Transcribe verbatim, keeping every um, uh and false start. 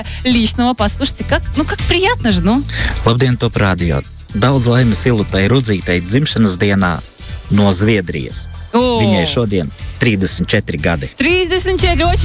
личного. Послушайте, как, ну, как приятно же, ну. Labdien, Top Radio. Daudz laimes Ilutai Rudzītai dzimšanas dienā no Zviedrijas. О, Viņai šodien trīsdesmit četri gadi. тридцать четыре, очень